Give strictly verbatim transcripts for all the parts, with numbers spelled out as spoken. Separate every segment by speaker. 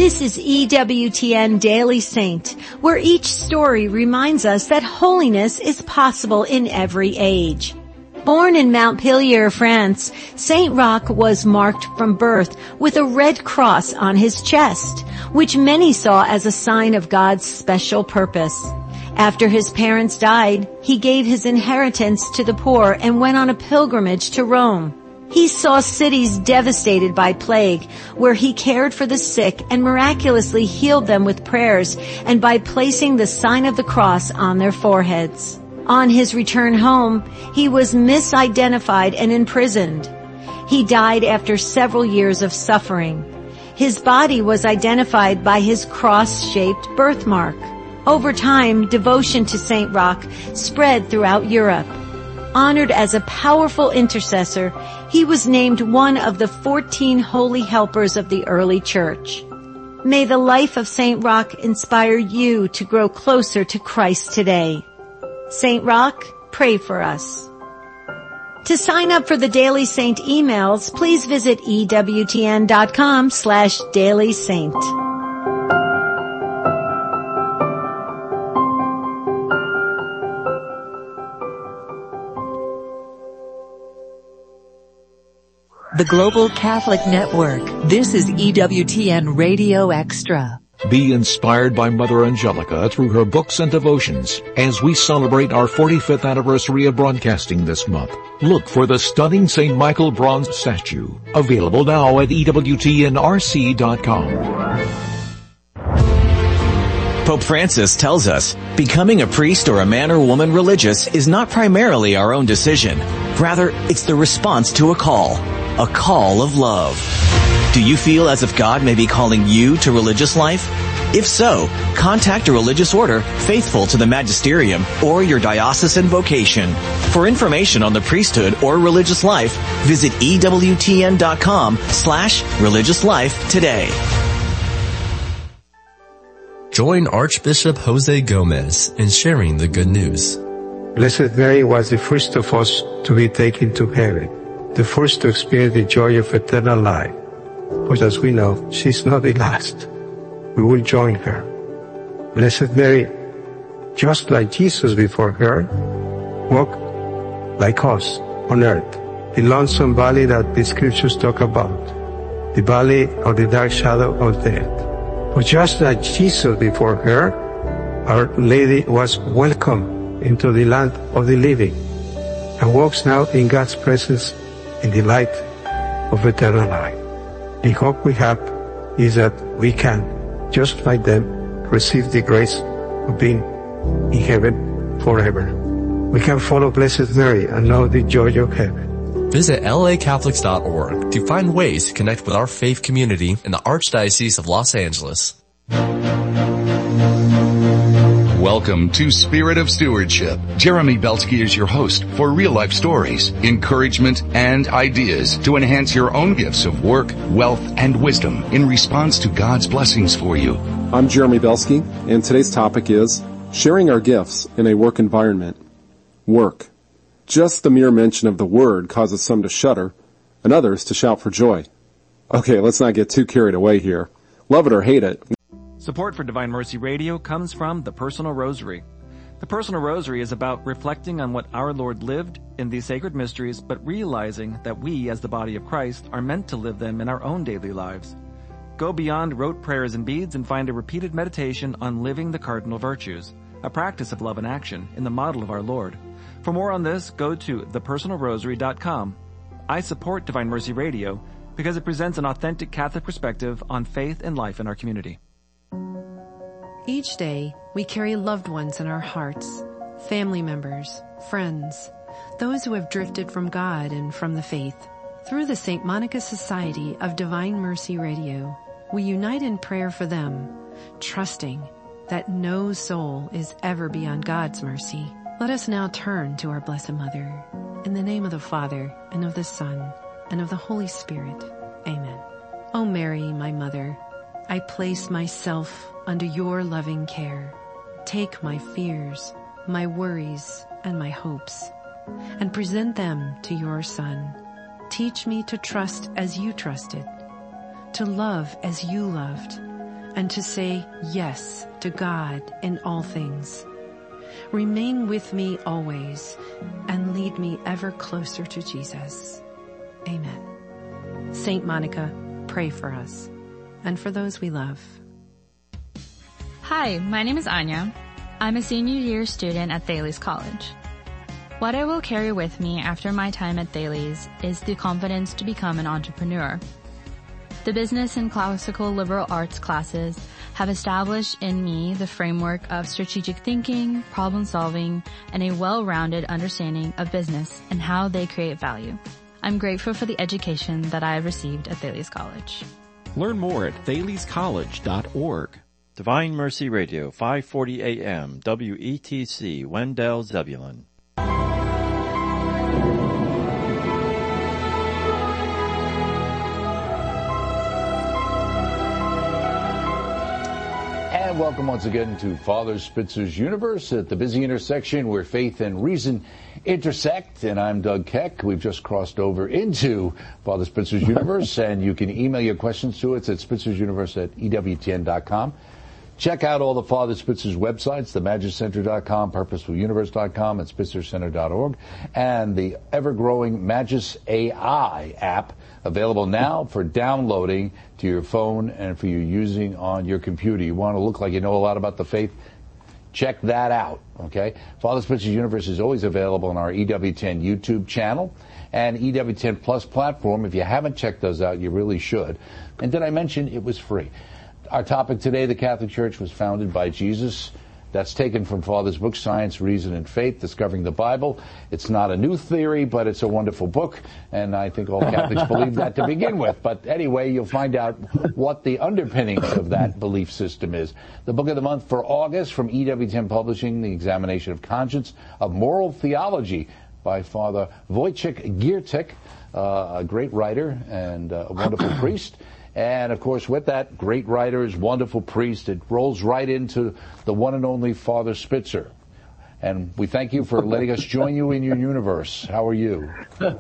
Speaker 1: This is E W T N Daily Saint, where each story reminds us that holiness is possible in every age. Born in Montpellier, France, Saint Roch was marked from birth with a red cross on his chest, which many saw as a sign of God's special purpose. After his parents died, he gave his inheritance to the poor and went on a pilgrimage to Rome. He saw cities devastated by plague, where he cared for the sick and miraculously healed them with prayers and by placing the sign of the cross on their foreheads. On his return home, he was misidentified and imprisoned. He died after several years of suffering. His body was identified by his cross-shaped birthmark. Over time, devotion to Saint Roch spread throughout Europe. Honored as a powerful intercessor, he was named one of the fourteen holy helpers of the early church. May the life of Saint Roch inspire you to grow closer to Christ today. Saint Roch, pray for us. To sign up for the Daily Saint emails, please visit E W T N dot com slash Daily Saint.
Speaker 2: The Global Catholic Network. This is E W T N Radio Extra.
Speaker 3: Be inspired by Mother Angelica through her books and devotions as we celebrate our forty-fifth anniversary of broadcasting this month. Look for the stunning Saint Michael bronze statue, available now at E W T N R C dot com.
Speaker 4: Pope Francis tells us, becoming a priest or a man or woman religious is not primarily our own decision. Rather, it's the response to a call, a call of love. Do you feel as if God may be calling you to religious life? If so, contact a religious order faithful to the magisterium or your diocesan vocation. For information on the priesthood or religious life, visit E W T N dot com slash religious life today.
Speaker 5: Join Archbishop Jose Gomez in sharing the good news.
Speaker 6: Blessed Mary was the first of us to be taken to heaven, the first to experience the joy of eternal life. But as we know, she's not the last. We will join her. Blessed Mary, just like Jesus before her, walked like us on earth, the lonesome valley that the scriptures talk about, the valley of the dark shadow of death. But just like Jesus before her, Our Lady was welcomed into the land of the living and walks now in God's presence in the light of eternal life. The hope we have is that we can, just like them, receive the grace of being in heaven forever. We can follow Blessed Mary and know the joy of heaven.
Speaker 5: Visit L A Catholics dot org to find ways to connect with our faith community in the Archdiocese of Los Angeles.
Speaker 7: Welcome to Spirit of Stewardship. Jeremy Belsky is your host for real-life stories, encouragement, and ideas to enhance your own gifts of work, wealth, and wisdom in response to God's blessings for you.
Speaker 8: I'm Jeremy Belsky, and today's topic is sharing our gifts in a work environment. Work. Just the mere mention of the word causes some to shudder and others to shout for joy. Okay, let's not get too carried away here. Love it or hate it.
Speaker 9: Support for Divine Mercy Radio comes from the Personal Rosary. The Personal Rosary is about reflecting on what our Lord lived in these sacred mysteries, but realizing that we, as the body of Christ, are meant to live them in our own daily lives. Go beyond rote prayers and beads and find a repeated meditation on living the cardinal virtues, a practice of love and action in the model of our Lord. For more on this, go to the personal rosary dot com. I support Divine Mercy Radio because it presents an authentic Catholic perspective on faith and life in our community.
Speaker 10: Each day, we carry loved ones in our hearts, family members, friends, those who have drifted from God and from the faith. Through the Saint Monica Society of Divine Mercy Radio, we unite in prayer for them, trusting that no soul is ever beyond God's mercy. Let us now turn to our Blessed Mother. In the name of the Father, and of the Son, and of the Holy Spirit. Amen. O Mary, my Mother, I place myself under your loving care. Take my fears, my worries, and my hopes, and present them to your Son. Teach me to trust as you trusted, to love as you loved, and to say yes to God in all things. Remain with me always and lead me ever closer to Jesus. Amen. Saint Monica, pray for us and for those we love.
Speaker 11: Hi, my name is Anya. I'm a senior year student at Thales College. What I will carry with me after my time at Thales is the confidence to become an entrepreneur. The business and classical liberal arts classes have established in me the framework of strategic thinking, problem solving, and a well-rounded understanding of business and how they create value. I'm grateful for the education that I have received at Thales College.
Speaker 12: Learn more at thales college dot org. Divine Mercy Radio, five forty A M, W E T C, Wendell, Zebulon.
Speaker 13: And welcome once again to Father Spitzer's Universe at the busy intersection where faith and reason intersect. And I'm Doug Keck. We've just crossed over into Father Spitzer's Universe, and you can email your questions to us at spitzer'suniverse at E W T N dot com. Check out all the Father Spitzer's websites, the magis center dot com, purposeful universe dot com, and spitzer center dot org, and the ever-growing Magis A I app, available now for downloading to your phone and for you using on your computer. You want to look like you know a lot about the faith? Check that out, okay? Father Spitzer's Universe is always available on our E W ten YouTube channel and E W ten Plus platform. If you haven't checked those out, you really should. And did I mention it was free? Our topic today, the Catholic Church was founded by Jesus. That's taken from Father's book, Science, Reason, and Faith, Discovering the Bible. It's not a new theory, but it's a wonderful book, and I think all Catholics believe that to begin with. But anyway, you'll find out what the underpinnings of that belief system is. The book of the month for August from E W ten Publishing, The Examination of Conscience of Moral Theology by Father Wojciech Giertych, uh, a great writer and uh, a wonderful priest. And, of course, with that, great writers, wonderful priest, it rolls right into the one and only Father Spitzer. And we thank you for letting us join you in your universe. How are you?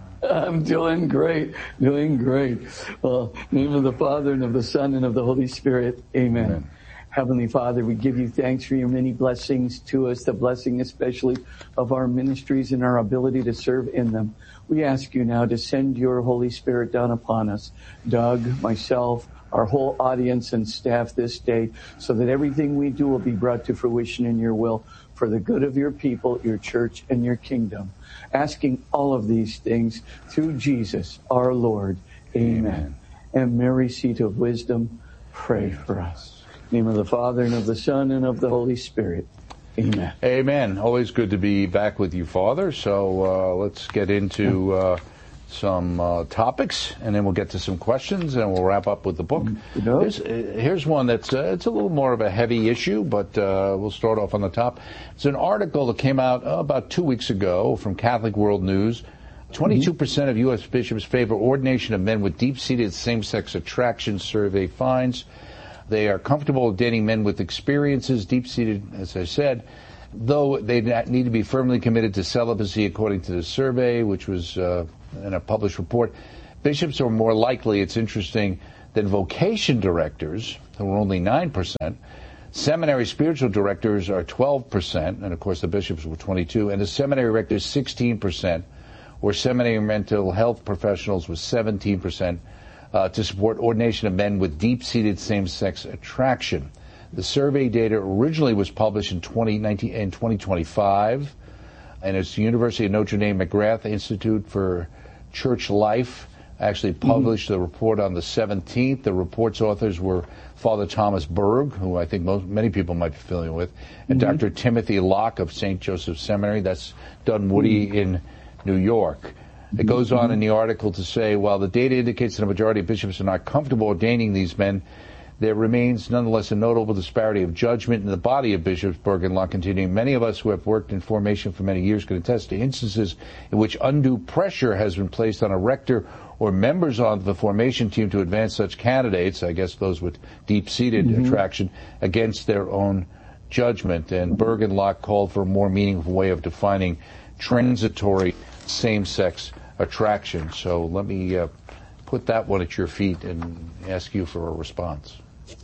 Speaker 14: I'm doing great, doing great. Well, in the name of the Father, and of the Son, and of the Holy Spirit, amen. Amen. Heavenly Father, we give you thanks for your many blessings to us, the blessing especially of our ministries and our ability to serve in them. We ask you now to send your Holy Spirit down upon us, Doug, myself, our whole audience and staff this day, so that everything we do will be brought to fruition in your will for the good of your people, your church, and your kingdom. Asking all of these things through Jesus, our Lord. Amen. Amen. And Mary, seat of wisdom, pray for us. In the name of the Father, and of the Son, and of the Holy Spirit. Amen.
Speaker 13: Amen. Always good to be back with you, Father. So uh, let's get into uh, some uh, topics, and then we'll get to some questions, and we'll wrap up with the book. Here's, here's one that's uh, it's a little more of a heavy issue, but uh, we'll start off on the top. It's an article that came out uh, about two weeks ago from Catholic World News. twenty-two percent of U S bishops favor ordination of men with deep-seated same-sex attraction, survey finds. They are comfortable dating men with experiences, deep-seated, as I said, though they need to be firmly committed to celibacy according to the survey, which was uh, in a published report. Bishops are more likely, it's interesting, than vocation directors, who are only nine percent. Seminary spiritual directors are twelve percent, and of course the bishops were twenty-two, and the seminary rectors sixteen percent, where seminary mental health professionals was seventeen percent. Uh, to support ordination of men with deep-seated same-sex attraction. The survey data originally was published in twenty nineteen and twenty twenty-five, and it's the University of Notre Dame McGrath Institute for Church Life actually published mm-hmm. the report on the seventeenth. The report's authors were Father Thomas Berg, who I think most, many people might be familiar with, and mm-hmm. Doctor Timothy Locke of Saint Joseph Seminary. That's Dunwoody mm-hmm. in New York. It goes on in the article to say, while the data indicates that a majority of bishops are not comfortable ordaining these men, there remains nonetheless a notable disparity of judgment in the body of bishops. Berg and Locke continuing, many of us who have worked in formation for many years can attest to instances in which undue pressure has been placed on a rector or members of the formation team to advance such candidates, I guess those with deep-seated mm-hmm. attraction, against their own judgment. And Berg and Locke called for a more meaningful way of defining transitory same-sex attraction. So let me uh, put that one at your feet and ask you for a response.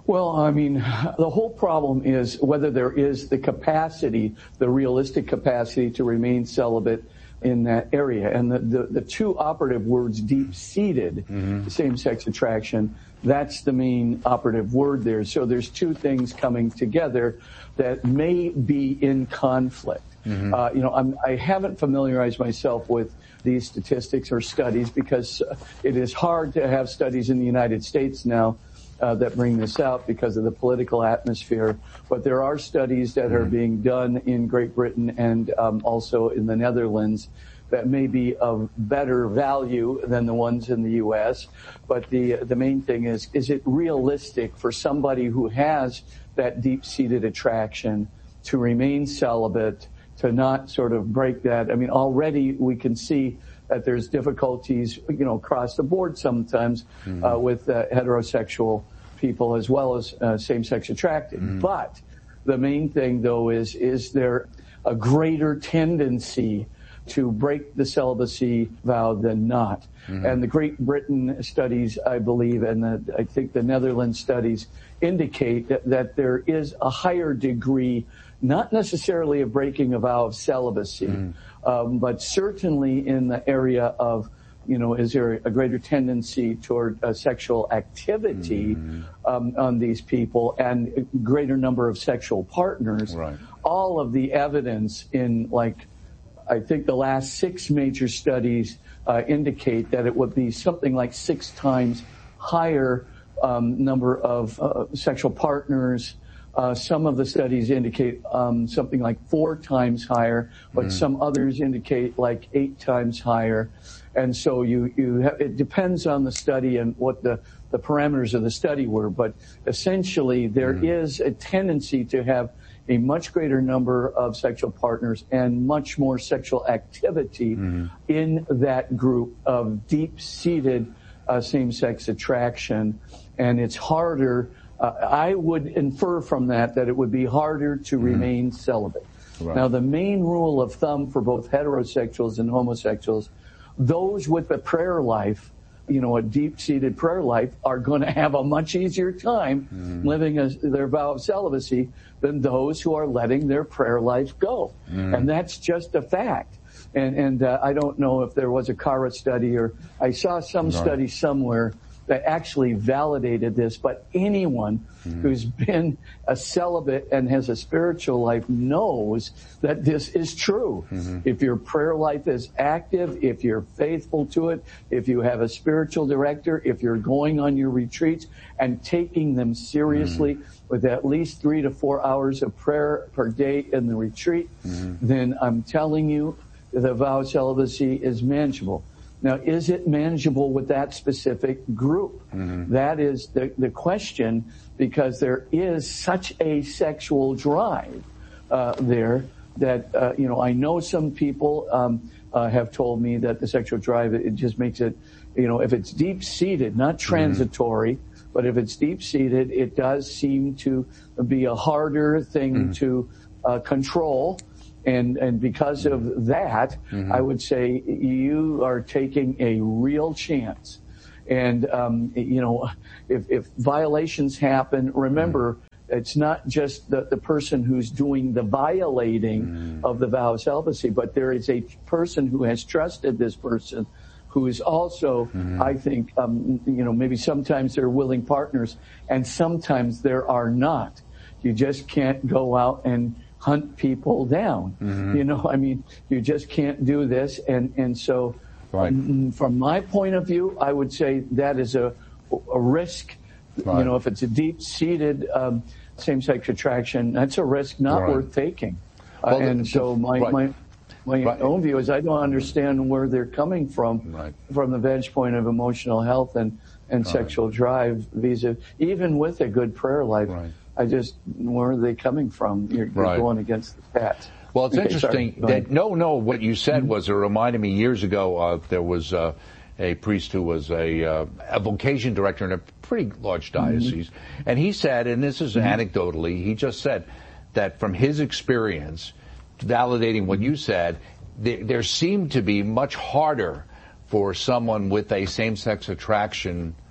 Speaker 14: Well, I mean, the whole problem is whether there is the capacity, the realistic capacity to remain celibate in that area. And the, the, the two operative words, deep-seated mm-hmm. same-sex attraction, that's the main operative word there. So there's two things coming together that may be in conflict. Mm-hmm. Uh, you know, I'm, I haven't familiarized myself with these statistics or studies because it is hard to have studies in the United States now Uh, that bring this out because of the political atmosphere. But there are studies that are being done in Great Britain and um, also in the Netherlands that may be of better value than the ones in the U S. But the the main thing is, is it realistic for somebody who has that deep-seated attraction to remain celibate, to not sort of break that? I mean, already we can see that there's difficulties, you know, across the board sometimes mm-hmm. uh, with uh, heterosexual people as well as uh, same-sex attracted. Mm-hmm. But the main thing, though, is is there a greater tendency to break the celibacy vow than not? Mm-hmm. And the Great Britain studies, I believe, and the, I think the Netherlands studies indicate that, that there is a higher degree, not necessarily a breaking a vow of celibacy, mm-hmm. Um, but certainly in the area of, you know, is there a greater tendency toward uh, sexual activity mm-hmm. um, on these people and a greater number of sexual partners.
Speaker 13: Right.
Speaker 14: All of the evidence in, like, I think the last six major studies uh, indicate that it would be something like six times higher um, number of uh, sexual partners. Uh, some of the studies indicate um, something like four times higher, but mm. some others indicate like eight times higher. And so you, you have, it depends on the study and what the, the parameters of the study were. But essentially, there mm. is a tendency to have a much greater number of sexual partners and much more sexual activity mm. in that group of deep-seated uh, same-sex attraction. And it's harder. Uh, I would infer from that that it would be harder to mm-hmm. remain celibate. Right. Now, the main rule of thumb for both heterosexuals and homosexuals, those with a prayer life, you know, a deep-seated prayer life, are going to have a much easier time mm-hmm. living a, their vow of celibacy than those who are letting their prayer life go. Mm-hmm. And that's just a fact. And, and uh, I don't know if there was a Cara study, or I saw some right. study somewhere that actually validated this, but anyone mm. who's been a celibate and has a spiritual life knows that this is true. Mm-hmm. If your prayer life is active, if you're faithful to it, if you have a spiritual director, if you're going on your retreats and taking them seriously mm. with at least three to four hours of prayer per day in the retreat, mm-hmm. then I'm telling you, the vow of celibacy is manageable. Now, is it manageable with that specific group? Mm-hmm. That is the, the question, because there is such a sexual drive uh, there that, uh, you know, I know some people um, uh, have told me that the sexual drive, it just makes it, you know, if it's deep-seated, not transitory, mm-hmm. but if it's deep-seated, it does seem to be a harder thing mm-hmm. to uh, control. And, and because of that, mm-hmm. I would say you are taking a real chance. And, um, you know, if, if violations happen, remember, mm-hmm. it's not just the, the person who's doing the violating mm-hmm. of the vow of celibacy, but there is a person who has trusted this person who is also, mm-hmm. I think, um, you know, maybe sometimes they're willing partners and sometimes there are not. You just can't go out and hunt people down. Mm-hmm. You know, I mean, you just can't do this. And, and so right. m- from my point of view, I would say that is a, a risk. Right. You know, if it's a deep-seated um, same-sex attraction, that's a risk not right. worth taking. Well, uh, and the, so my, right. my, my right. own view is I don't understand where they're coming from, right. from the vantage point of emotional health and, and right. sexual drive, vis-a-vis, even with a good prayer life. Right. I just, where are they coming from? You're, you're right. going against the facts.
Speaker 13: Well, it's okay, interesting that, no, no, what you said
Speaker 14: Mm-hmm.
Speaker 13: was, it reminded me years ago, uh, there was uh, a priest who was a, uh, a vocation director in a pretty large diocese. Mm-hmm. And he said, and this is mm-hmm. anecdotally, he just said that from his experience, validating what you said, th- there seemed to be much harder for someone with a same-sex attraction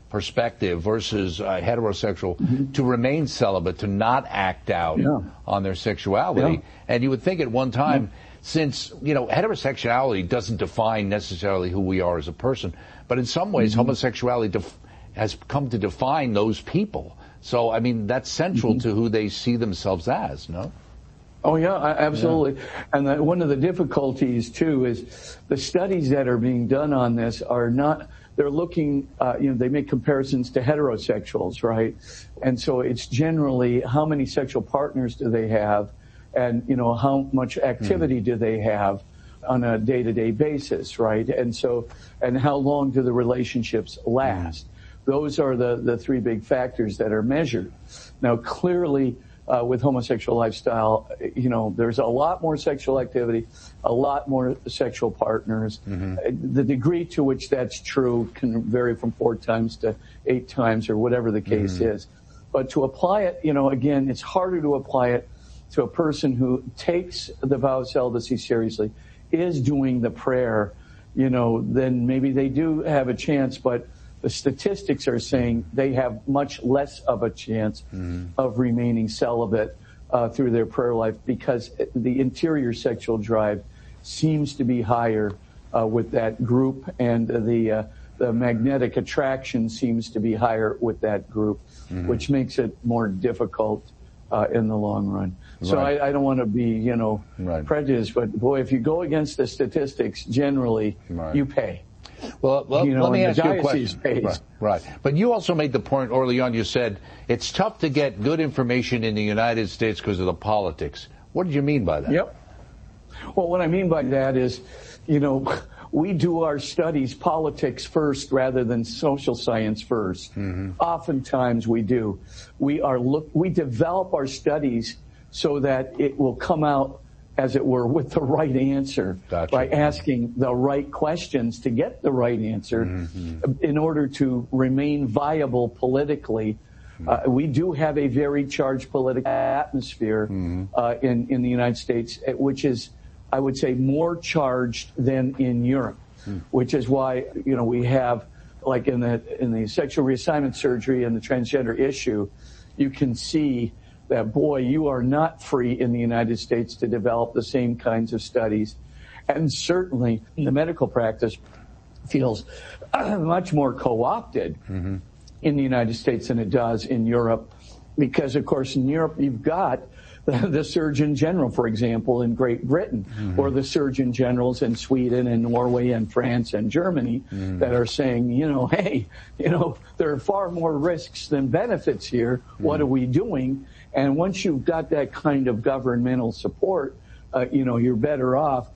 Speaker 13: perspective versus uh, heterosexual mm-hmm. to remain celibate, to not act out yeah. on their sexuality. Yeah. And you would think at one time, yeah. since, you know, heterosexuality doesn't define necessarily who we are as a person, but in some ways mm-hmm. homosexuality def- has come to define those people. So, I mean, that's central mm-hmm. to who they see themselves as, no?
Speaker 14: Oh, yeah, absolutely. Yeah. And the, one of the difficulties, too, is the studies that are being done on this are not, they're looking, uh, you know, they make comparisons to heterosexuals, right? And so it's generally how many sexual partners do they have and, you know, how much activity mm. do they have on a day-to-day basis, right? And so, and how long do the relationships last? Mm. Those are the, the three big factors that are measured. Now, clearly, Uh, with homosexual lifestyle, you know, there's a lot more sexual activity, a lot more sexual partners. Mm-hmm. The degree to which that's true can vary from four times to eight times or whatever the case mm-hmm. is. But to apply it, you know, again, it's harder to apply it to a person who takes the vow of celibacy seriously, is doing the prayer, you know, then maybe they do have a chance, but the statistics are saying they have much less of a chance mm-hmm. of remaining celibate uh, through their prayer life because the interior sexual drive seems to be higher uh, with that group, and the uh, the magnetic attraction seems to be higher with that group, mm-hmm. which makes it more difficult uh, in the long run. Right. So I, I don't want to be, you know, right. prejudiced, but boy, if you go against the statistics, generally right. you pay.
Speaker 13: Well, well
Speaker 14: you know,
Speaker 13: let me ask you a question.
Speaker 14: Right,
Speaker 13: right. But you also made the point early on, you said it's tough to get good information in the United States because of the politics. What did you mean by that?
Speaker 14: Yep. Well, what I mean by that is, you know, we do our studies politics first rather than social science first. Mm-hmm. Oftentimes we do. We are look, we develop our studies so that it will come out, as it were, with the right answer gotcha. By asking the right questions to get the right answer mm-hmm. in order to remain viable politically. Mm-hmm. Uh, we do have a very charged political atmosphere mm-hmm. uh, in, in the United States, which is, I would say, more charged than in Europe, mm-hmm. which is why, you know, we have, like in the, in the sexual reassignment surgery and the transgender issue, you can see that, boy, you are not free in the United States to develop the same kinds of studies. And certainly the medical practice feels much more co-opted mm-hmm. in the United States than it does in Europe. Because, of course, in Europe, you've got the, the Surgeon General, for example, in Great Britain, mm-hmm. or the Surgeon Generals in Sweden and Norway and France and Germany mm-hmm. that are saying, you know, hey, you know, there are far more risks than benefits here. Mm-hmm. What are we doing? And once you've got that kind of governmental support, uh, you know, you're better off.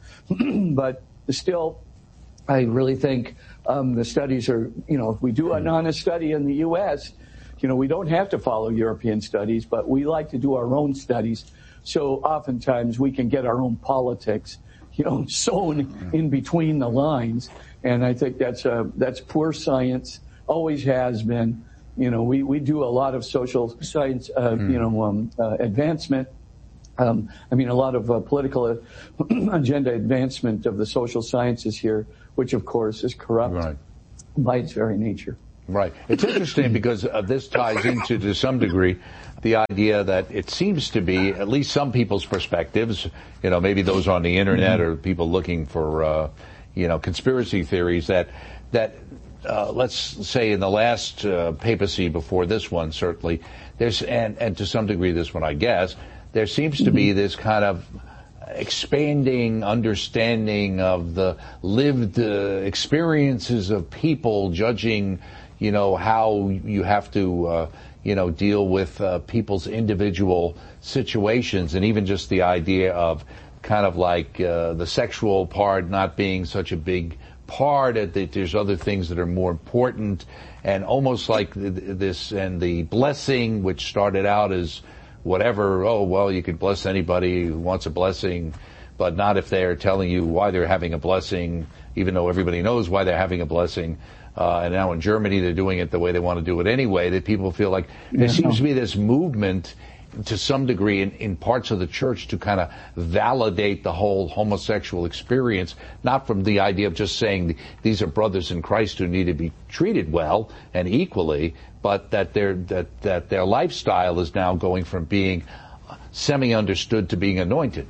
Speaker 14: But still, I really think um, the studies are, you know, if we do an honest study in the U S, you know, we don't have to follow European studies, but we like to do our own studies. So oftentimes we can get our own politics, you know, sewn in between the lines. And I think that's uh, that's poor science, always has been. You know, we, we do a lot of social science, uh, mm. you know, um, uh, advancement. Um, I mean, a lot of uh, political uh, agenda advancement of the social sciences here, which, of course, is corrupt right. by its very nature.
Speaker 13: Right. It's interesting because uh, this ties into, to some degree, the idea that it seems to be, at least some people's perspectives, you know, maybe those on the Internet mm-hmm. or people looking for, uh, you know, conspiracy theories, that that Uh, let's say in the last uh, papacy before this one, certainly, there's, and, and to some degree this one, I guess, there seems to be this kind of expanding understanding of the lived uh, experiences of people, judging, you know, how you have to, uh, you know, deal with uh, people's individual situations, and even just the idea of kind of like uh, the sexual part not being such a big part, that there's other things that are more important, and almost like this, and the blessing, which started out as whatever, oh, well, you could bless anybody who wants a blessing, but not if they're telling you why they're having a blessing, even though everybody knows why they're having a blessing. Uh, and now in Germany, they're doing it the way they want to do it anyway, that people feel like there yeah. seems to be this movement, to some degree in, in parts of the church to kind of validate the whole homosexual experience, not from the idea of just saying these are brothers in Christ who need to be treated well and equally, but that their that that their lifestyle is now going from being semi-understood to being anointed.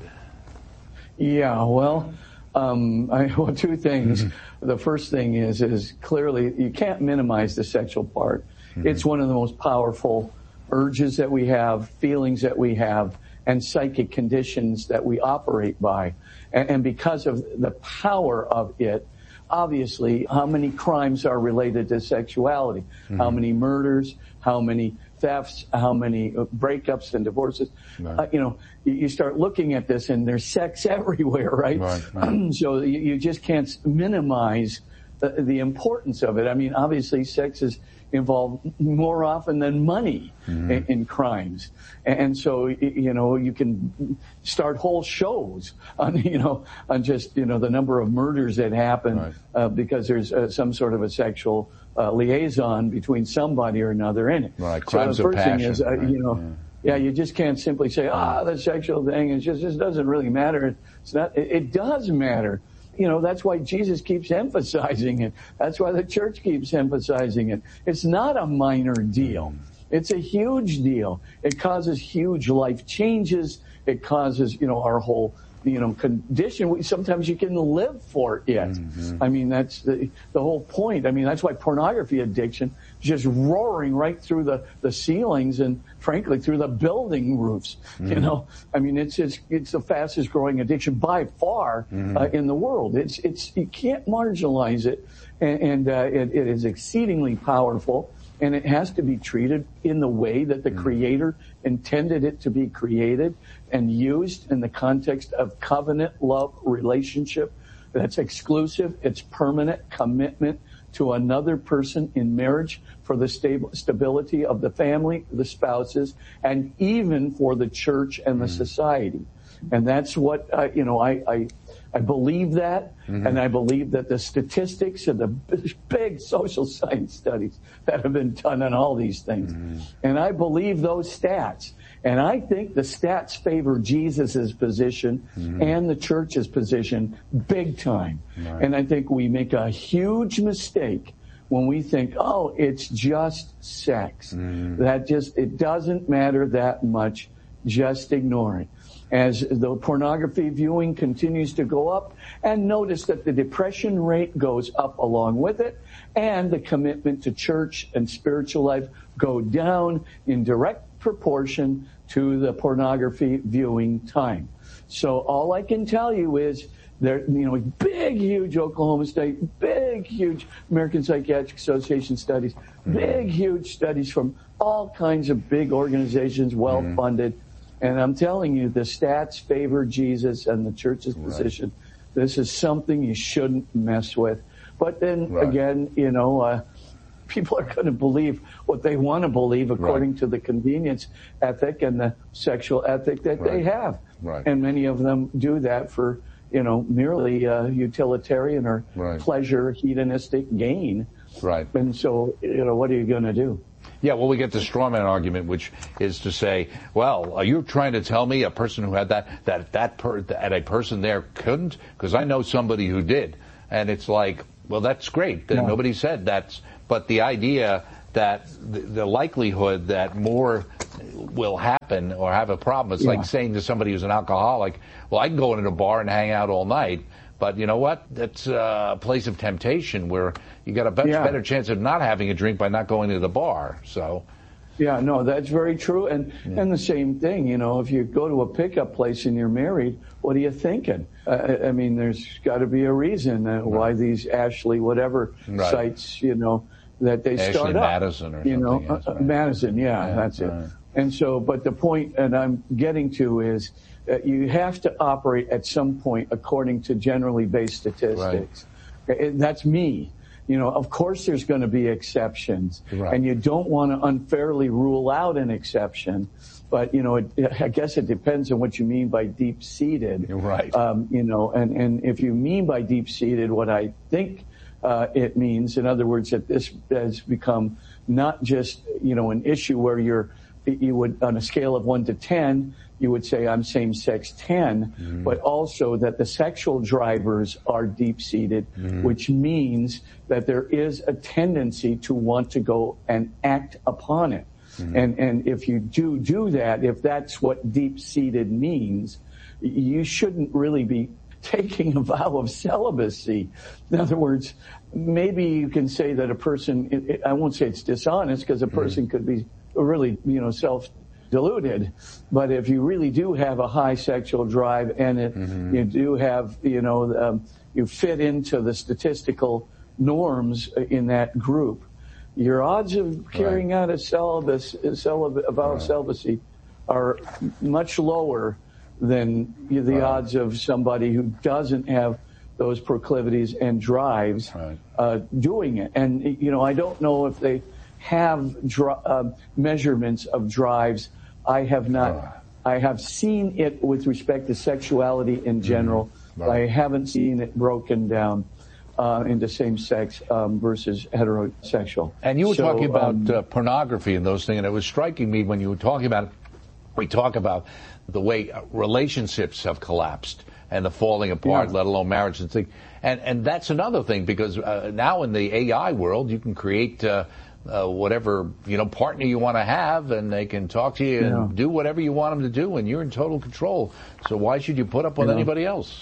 Speaker 14: Yeah, well, um, I, well, two things. Mm-hmm. The first thing is is clearly you can't minimize the sexual part. Mm-hmm. It's one of the most powerful urges that we have, feelings that we have, and psychic conditions that we operate by. And, and because of the power of it, obviously, how many crimes are related to sexuality? Mm-hmm. How many murders? How many thefts? How many breakups and divorces? Right. Uh, you know, you, you start looking at this, and there's sex everywhere, right? right, right. So you, you just can't minimize the, the importance of it. I mean, obviously, sex is involved more often than money mm-hmm. in, in crimes. And so, you know, you can start whole shows on, you know, on just, you know, the number of murders that happen right. uh, because there's uh, some sort of a sexual uh, liaison between somebody or another in it.
Speaker 13: Right,
Speaker 14: so
Speaker 13: crimes
Speaker 14: the first
Speaker 13: of passion.
Speaker 14: thing is, uh,
Speaker 13: right.
Speaker 14: you know, yeah. yeah, you just can't simply say, ah, oh, the sexual thing, it just, just doesn't really matter. It's not, it, it does matter. You know, that's why Jesus keeps emphasizing it. That's why the church keeps emphasizing it. It's not a minor deal. It's a huge deal. It causes huge life changes. It causes, you know, our whole, you know, condition. We, sometimes you can live for it. Mm-hmm. I mean, that's the, the whole point. I mean, that's why pornography addiction is just roaring right through the, the ceilings and, frankly, through the building roofs. Mm-hmm. You know, I mean, it's, it's, it's the fastest growing addiction by far mm-hmm. uh, in the world. It's, it's, you can't marginalize it. And, and uh, it, it is exceedingly powerful. And it has to be treated in the way that the mm-hmm. Creator intended it to be created and used in the context of covenant love relationship that's exclusive. It's permanent commitment to another person in marriage for the stable, stability of the family, the spouses, and even for the church and the mm-hmm. society. And that's what, uh, you know, I, I, I believe that, mm-hmm. and I believe that the statistics and the big social science studies that have been done on all these things. Mm-hmm. And I believe those stats. And I think the stats favor Jesus' position mm-hmm. and the church's position big time. Right. And I think we make a huge mistake when we think, oh, it's just sex. Mm-hmm. That just, it doesn't matter that much. Just ignore it. As the pornography viewing continues to go up, and notice that the depression rate goes up along with it, and the commitment to church and spiritual life go down in direct proportion to the pornography viewing time. So all I can tell you is there, you know, big, huge Oklahoma State, big, huge American Psychiatric Association studies, mm-hmm. big, huge studies from all kinds of big organizations, well-funded. Mm-hmm. And I'm telling you, the stats favor Jesus and the church's right. position. This is something you shouldn't mess with. But then right. again, you know, uh, people are going to believe what they want to believe according right. to the convenience ethic and the sexual ethic that right. they have. Right. And many of them do that for, you know, merely uh, utilitarian or right. pleasure, hedonistic gain. Right. And so, you know, what are you going to do?
Speaker 13: Yeah, well, we get the straw man argument, which is to say, well, are you trying to tell me a person who had that, that, that, per, that a person there couldn't? Because I know somebody who did. And it's like, well, that's great. No. Nobody said that's, but the idea that the, the likelihood that more will happen or have a problem, it's yeah. like saying to somebody who's an alcoholic, well, I can go into a bar and hang out all night. But you know what? That's a place of temptation where you got a much yeah. better chance of not having a drink by not going to the bar. So,
Speaker 14: yeah, no, that's very true. And yeah. and the same thing, you know, if you go to a pickup place and you're married, what are you thinking? Uh, I mean, there's got to be a reason uh, why right. these Ashley whatever right. sites, you know, that they
Speaker 13: Ashley
Speaker 14: start up.
Speaker 13: Madison or
Speaker 14: you know,
Speaker 13: something. Else,
Speaker 14: uh,
Speaker 13: right?
Speaker 14: Madison, yeah, yeah that's right. it. And so, but the point, and I'm getting to is. Uh, you have to operate at some point according to generally based statistics. Right. It, that's me. You know, of course there's going to be exceptions. Right. And you don't want to unfairly rule out an exception. But, you know, it, I guess it depends on what you mean by deep-seated.
Speaker 13: Right.
Speaker 14: Um, you know, and, and if you mean by deep-seated what I think uh, it means, in other words, that this has become not just, you know, an issue where you're you would, on a scale of one to ten, you would say I'm same-sex ten, mm-hmm. but also that the sexual drivers are deep-seated, mm-hmm. which means that there is a tendency to want to go and act upon it. Mm-hmm. And and if you do do that, if that's what deep-seated means, you shouldn't really be taking a vow of celibacy. In other words, maybe you can say that a person, I won't say it's dishonest, because a person mm-hmm. could be really, you know, self-deluded. But if you really do have a high sexual drive and it, mm-hmm. you do have, you know, um, you fit into the statistical norms in that group, your odds of carrying right. out a celibacy, celib- a vow right. of celibacy are much lower than the right. odds of somebody who doesn't have those proclivities and drives right. uh, doing it. And, you know, I don't know if they have dri- uh, measurements of drives. I have not. Uh. I have seen it with respect to sexuality in general. Mm-hmm. Right. I haven't seen it broken down uh, into same-sex um, versus heterosexual.
Speaker 13: And you were so, talking about
Speaker 14: um,
Speaker 13: uh, pornography and those things, and it was striking me when you were talking about it. We talk about the way relationships have collapsed and the falling apart, yeah. let alone marriage and things. And, and that's another thing, because uh, now in the A I world, you can create uh, uh, whatever, you know, partner you want to have, and they can talk to you yeah. and do whatever you want them to do, and you're in total control. So why should you put up with yeah. anybody else?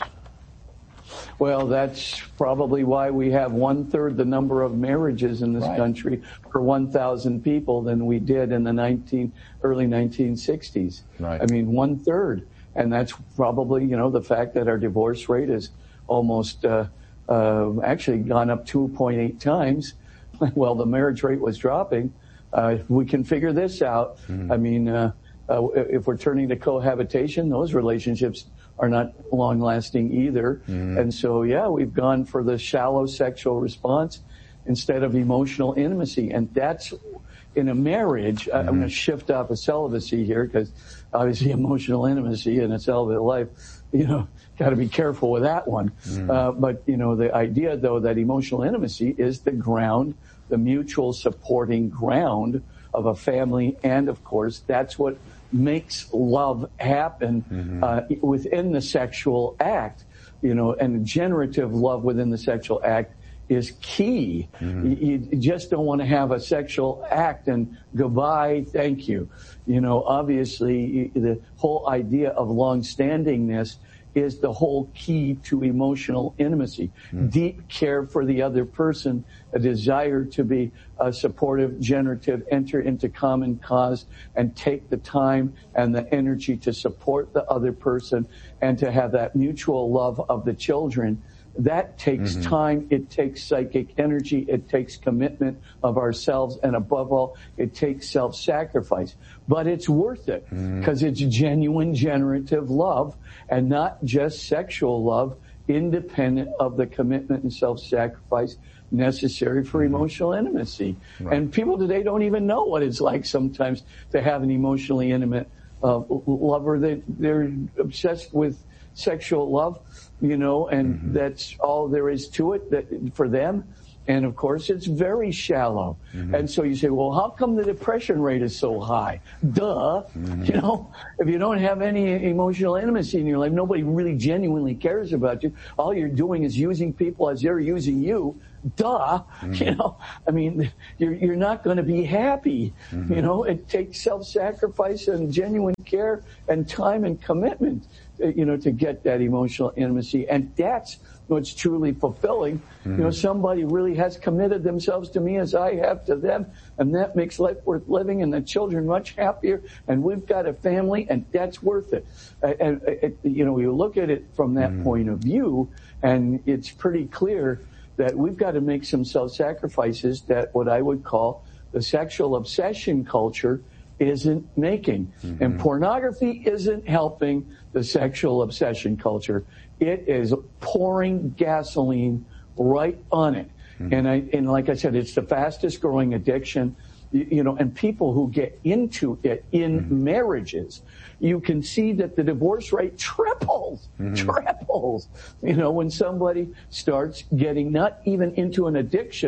Speaker 14: Well, that's probably why we have one-third the number of marriages in this right. country per one thousand people than we did in the nineteen early nineteen sixties.
Speaker 13: Right.
Speaker 14: I mean, one-third. And that's probably, you know, the fact that our divorce rate is almost uh, uh, actually gone up two point eight times. Well, the marriage rate was dropping. Uh, we can figure this out. Mm-hmm. I mean, uh, uh, if we're turning to cohabitation, those relationships are not long-lasting either. Mm-hmm. And so, yeah, we've gone for the shallow sexual response instead of emotional intimacy. And that's, in a marriage, mm-hmm. I'm going to shift off of celibacy here, because obviously emotional intimacy in a celibate life, you know, got to be careful with that one. Mm-hmm. Uh, but, you know, the idea, though, that emotional intimacy is the ground, the mutual supporting ground of a family. And, of course, that's what makes love happen mm-hmm. uh, within the sexual act, you know, and generative love within the sexual act is key. Mm-hmm. You, you just don't want to have a sexual act and goodbye, thank you. You know, obviously the whole idea of long-standingness is the whole key to emotional intimacy. Mm-hmm. Deep care for the other person, a desire to be uh, supportive, generative, enter into common cause, and take the time and the energy to support the other person, and to have that mutual love of the children. That takes mm-hmm. time, it takes psychic energy, it takes commitment of ourselves, and above all, it takes self-sacrifice. But it's worth it, because mm-hmm. it's genuine generative love, and not just sexual love, independent of the commitment and self-sacrifice necessary for mm-hmm. emotional intimacy. Right. And people today don't even know what it's like sometimes to have an emotionally intimate uh, lover. They, they're obsessed with sexual love, you know, and mm-hmm. that's all there is to it that, for them. And of course, it's very shallow. Mm-hmm. And so you say, well, how come the depression rate is so high? Duh. Mm-hmm. You know, if you don't have any emotional intimacy in your life, nobody really genuinely cares about you. All you're doing is using people as they're using you. Duh. Mm-hmm. You know, I mean, you're, you're not going to be happy. Mm-hmm. You know, it takes self-sacrifice and genuine care and time and commitment, you know, to get that emotional intimacy. And that's what's truly fulfilling. Mm-hmm. You know, somebody really has committed themselves to me as I have to them, and that makes life worth living, and the children much happier, and we've got a family, and that's worth it. And, and you know, you look at it from that mm-hmm. point of view, and it's pretty clear that we've got to make some self-sacrifices that what I would call the sexual obsession culture isn't making. Mm-hmm. And pornography isn't helping the sexual obsession culture. It is pouring gasoline right on it. Mm-hmm. And I, and like I said, it's the fastest growing addiction, you, you know, and people who get into it in mm-hmm. marriages, you can see that the divorce rate triples, mm-hmm. triples, you know, when somebody starts getting not even into an addiction,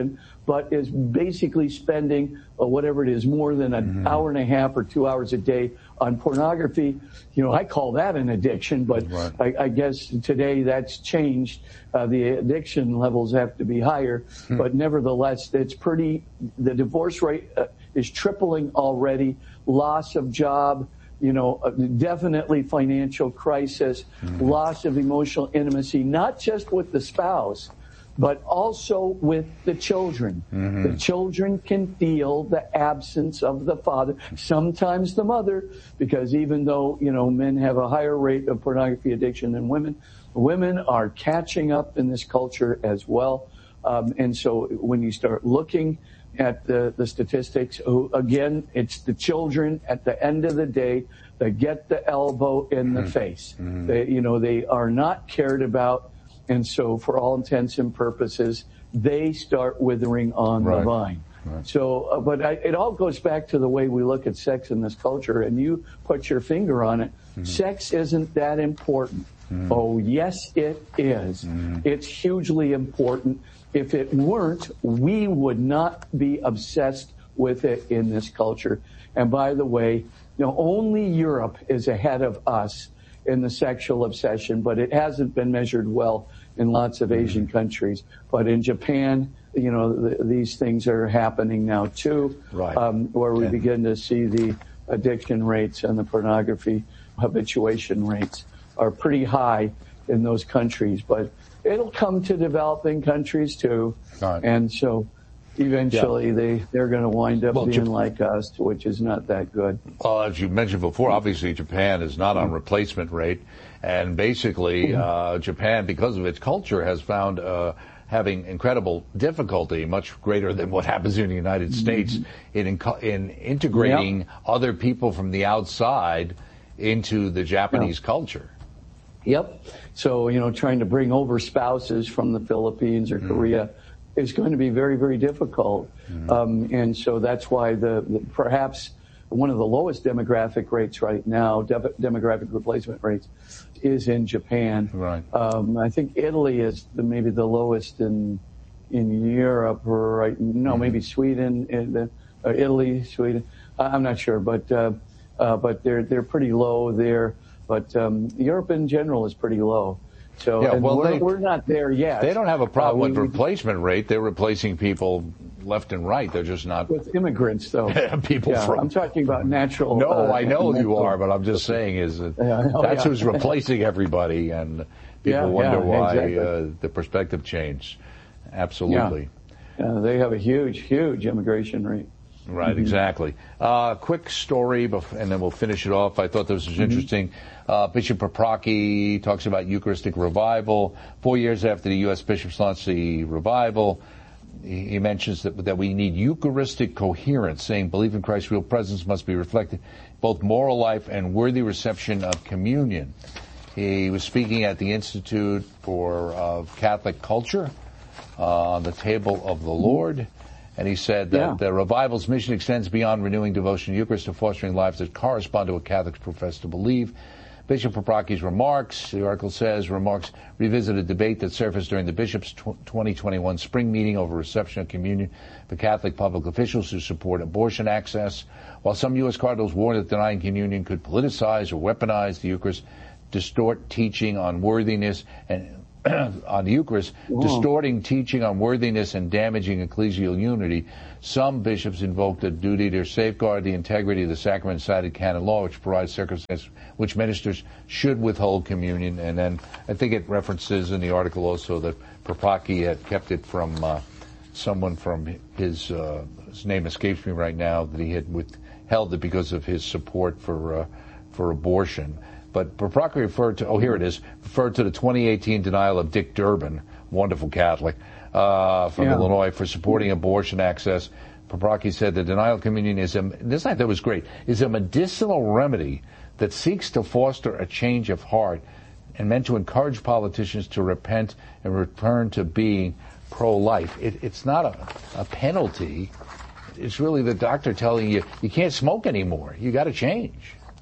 Speaker 14: but is basically spending uh, whatever it is, more than an mm-hmm. hour and a half or two hours a day on pornography. You know, I call that an addiction, but right. I, I guess today that's changed. Uh, the addiction levels have to be higher, hmm. but nevertheless, it's pretty, the divorce rate uh, is tripling already, loss of job, you know, uh, definitely financial crisis, mm-hmm. loss of emotional intimacy, not just with the spouse, but also with the children. Mm-hmm. The children can feel the absence of the father, sometimes the mother, because even though, you know, men have a higher rate of pornography addiction than women, women are catching up in this culture as well. Um, and so when you start looking at the, the statistics, again, it's the children at the end of the day that get the elbow in the mm-hmm. face. Mm-hmm. They, you know, they are not cared about. And so for all intents and purposes, they start withering on right. the vine. Right. So, uh, but I, it all goes back to the way we look at sex in this culture, and you put your finger on it. Mm-hmm. Sex isn't that important. Mm-hmm. Oh, yes, it is. Mm-hmm. It's hugely important. If it weren't, we would not be obsessed with it in this culture. And by the way, you know, only Europe is ahead of us in the sexual obsession, but it hasn't been measured well in lots of Asian mm-hmm. countries. But in Japan, you know, th- these things are happening now too, right. um, where we okay. begin to see the addiction rates and the pornography habituation rates are pretty high in those countries. But it'll come to developing countries too. Right. And so eventually yeah. they, they're going to wind up well, being Jap- like us, which is not that good.
Speaker 13: Well, as you mentioned before, obviously Japan is not on replacement rate. And basically, uh, Japan, because of its culture, has found uh, having incredible difficulty, much greater than what happens in the United States, in in integrating yep. other people from the outside into the Japanese yep. culture.
Speaker 14: Yep. So, you know, trying to bring over spouses from the Philippines or mm. Korea is going to be very, very difficult. Mm. Um, and so that's why the, the perhaps one of the lowest demographic rates right now, de- demographic replacement rates, is in Japan. Right. Um, I think Italy is the, maybe the lowest in in Europe, or right? No, mm. maybe Sweden, in the, uh, Italy, Sweden. I'm not sure, but uh, uh, but they're they're pretty low there. But um, Europe in general is pretty low. So
Speaker 13: yeah,
Speaker 14: and
Speaker 13: well,
Speaker 14: we're,
Speaker 13: they,
Speaker 14: we're not there yet.
Speaker 13: They don't have a problem uh, we,
Speaker 14: with
Speaker 13: replacement rate. They're replacing people left and right. They're just not
Speaker 14: with immigrants, though.
Speaker 13: people
Speaker 14: yeah,
Speaker 13: from.
Speaker 14: I'm talking about natural.
Speaker 13: No,
Speaker 14: uh,
Speaker 13: I know
Speaker 14: natural.
Speaker 13: you are, but I'm just saying is that
Speaker 14: yeah, oh,
Speaker 13: that's
Speaker 14: yeah.
Speaker 13: who's replacing everybody, and people
Speaker 14: yeah,
Speaker 13: wonder
Speaker 14: yeah,
Speaker 13: why
Speaker 14: exactly.
Speaker 13: uh, the perspective changed. Absolutely.
Speaker 14: Yeah. yeah, they have a huge, huge immigration rate.
Speaker 13: Right, mm-hmm. exactly. Uh, quick story, bef- and then we'll finish it off. I thought this was mm-hmm. interesting. Uh, Bishop Paprocki talks about Eucharistic revival. Four years after the U S bishops launched the revival, he, he mentions that, that we need Eucharistic coherence, saying belief in Christ's real presence must be reflected both moral life and worthy reception of communion. He was speaking at the Institute for uh, Catholic Culture uh, on the Table of the Lord. And he said that yeah. the revival's mission extends beyond renewing devotion to Eucharist to fostering lives that correspond to what Catholics profess to believe. Bishop Paprocki's remarks, the article says, remarks revisit a debate that surfaced during the Bishop's twenty twenty-one spring meeting over reception of communion for Catholic public officials who support abortion access. While some U S cardinals warned that denying communion could politicize or weaponize the Eucharist, distort teaching on worthiness and on the Eucharist, Whoa. distorting teaching on worthiness and damaging ecclesial unity, some bishops invoked a duty to safeguard the integrity of the sacrament cited canon law, which provides circumstances which ministers should withhold communion. And then I think it references in the article also that Paprocki had kept it from uh, someone from his, uh, his name escapes me right now, that he had withheld it because of his support for uh, for abortion. But Paprocki referred to, oh, here it is, referred to the twenty eighteen denial of Dick Durbin, wonderful Catholic, uh, from yeah. Illinois, for supporting abortion access. Paprocki said the denial of communion is, a, this I thought was great, is a medicinal remedy that seeks to foster a change of heart and meant to encourage politicians to repent and return to being pro-life. It, it's not a, a penalty. It's really the doctor telling you, you can't smoke anymore. You got to change.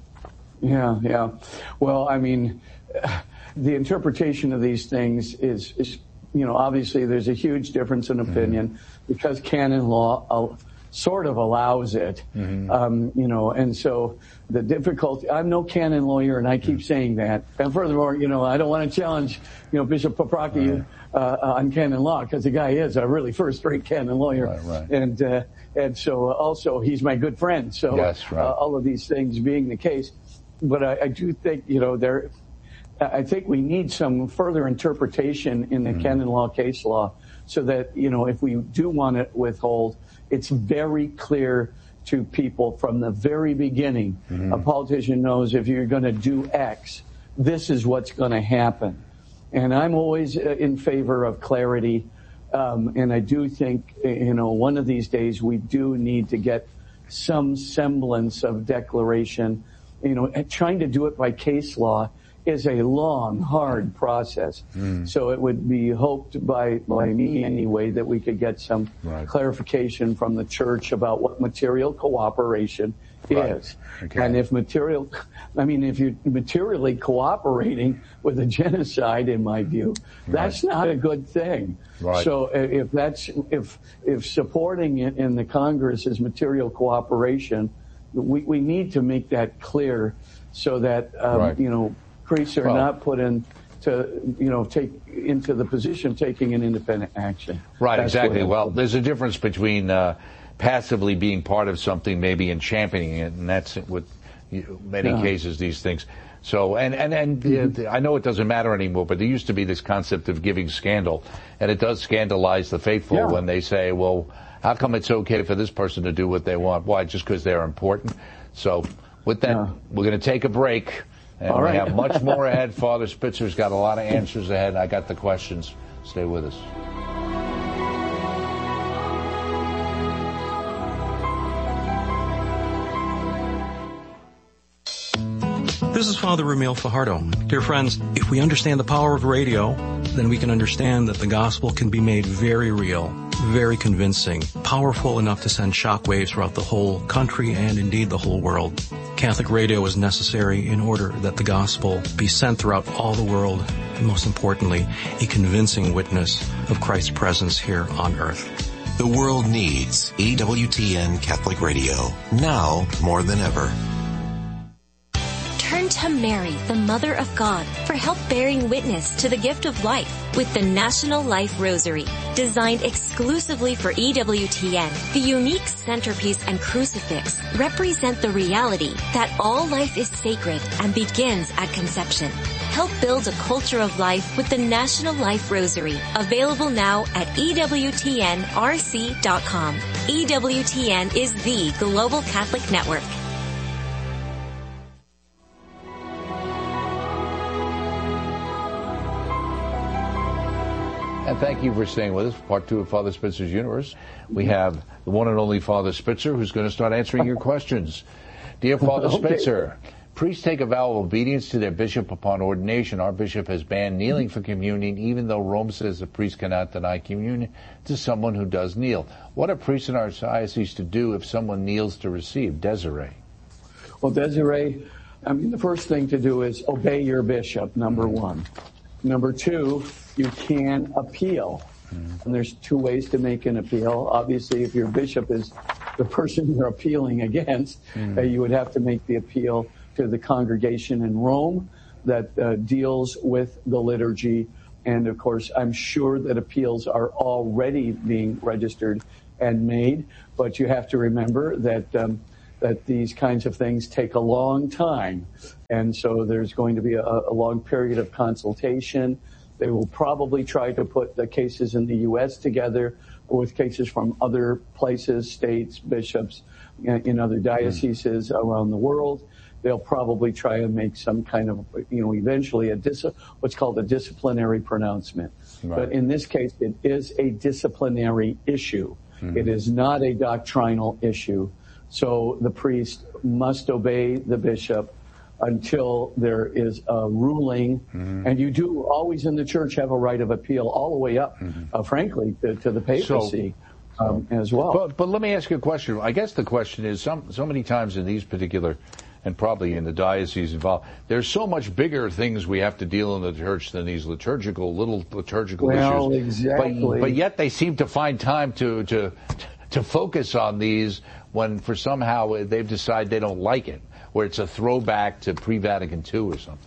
Speaker 14: Yeah, yeah. Well, I mean, the interpretation of these things is, is you know, obviously there's a huge difference in opinion mm-hmm. because canon law uh, sort of allows it, mm-hmm. um, you know, and so the difficulty, I'm no canon lawyer, and I keep mm-hmm. saying that. And furthermore, you know, I don't want to challenge, you know, Bishop Paprocki right. uh, on canon law, because the guy is a really first-rate canon lawyer. Right, right. And, uh, and so also he's my good friend. So yes, right. uh, all of these things being the case. But I, I do think, you know, there, I think we need some further interpretation in the mm-hmm. canon law, case law, so that, you know, if we do want to withhold, it's very clear to people from the very beginning. Mm-hmm. A politician knows if you're going to do X, this is what's going to happen. And I'm always in favor of clarity. Um, and I do think, you know, one of these days we do need to get some semblance of declaration. You know, trying to do it by case law is a long, hard process. Mm. So it would be hoped by, by me anyway that we could get some right. clarification from the church about what material cooperation right. is. Okay. And if material, I mean, if you're materially cooperating with a genocide, in my view, right. that's not a good thing. Right. So if that's, if, if supporting it in the Congress is material cooperation, we, we need to make that clear so that, um, right. you know, priests are well, not put in to, you know, take into the position of taking an independent action.
Speaker 13: Right, That's exactly. Well, there's a difference between uh, passively being part of something maybe and championing it, and that's with many yeah. cases, these things. So, and, and, and mm-hmm. uh, I know it doesn't matter anymore, but there used to be this concept of giving scandal, and it does scandalize the faithful yeah. when they say, well, how come it's okay for this person to do what they want? Why? Just because they're important? So, with that, yeah. we're going to take a break. And All right. we have much more ahead. Father Spitzer's got a lot of answers ahead. I got the questions. Stay with us.
Speaker 15: This is Father Ramil Fajardo. Dear friends, if we understand the power of radio, then we can understand that the gospel can be made very real, very convincing, powerful enough to send shockwaves throughout the whole country and indeed the whole world. Catholic radio is necessary in order that the gospel be sent throughout all the world, and most importantly, a convincing witness of Christ's presence here on earth.
Speaker 16: The world needs E W T N Catholic Radio, now more than ever.
Speaker 17: Turn to Mary, the Mother of God, for help bearing witness to the gift of life with the National Life Rosary. Designed exclusively for E W T N, the unique centerpiece and crucifix represent the reality that all life is sacred and begins at conception. Help build a culture of life with the National Life Rosary, available now at E W T N R C dot com. E W T N is the global Catholic network.
Speaker 13: And thank you for staying with us. Part two of Father Spitzer's Universe. We have the one and only Father Spitzer, who's going to start answering your questions. Dear Father okay. Spitzer, priests take a vow of obedience to their bishop upon ordination. Our bishop has banned kneeling for communion, even though Rome says a priest cannot deny communion to someone who does kneel. What are priests in our diocese to do if someone kneels to receive? Desiree.
Speaker 14: Well, Desiree, I mean, the first thing to do is obey your bishop, number one. Number two, you can appeal. Mm-hmm. And there's two ways to make an appeal. Obviously, if your bishop is the person you're appealing against, mm-hmm. uh, you would have to make the appeal to the congregation in Rome that uh, deals with the liturgy. And of course, I'm sure that appeals are already being registered and made, but you have to remember that um, that these kinds of things take a long time. And so there's going to be a, a long period of consultation. They will probably try to put the cases in the U S together with cases from other places, states, bishops, in other dioceses mm. around the world. They'll probably try and make some kind of, you know, eventually a dis- what's called a disciplinary pronouncement. Right. But in this case, it is a disciplinary issue. Mm. It is not a doctrinal issue. So the priest must obey the bishop until there is a ruling. Mm-hmm. And you do always in the church have a right of appeal all the way up, mm-hmm. uh, frankly, to, to the papacy so, um, as well.
Speaker 13: But, but let me ask you a question. I guess the question is, some, so many times in these particular and probably in the diocese involved. There's so much bigger things we have to deal in the church than these liturgical, little liturgical
Speaker 14: well,
Speaker 13: issues.
Speaker 14: Exactly.
Speaker 13: But, but yet they seem to find time to, to, to focus on these when for somehow they've decided they don't like it, where it's a throwback to pre-Vatican Two or something.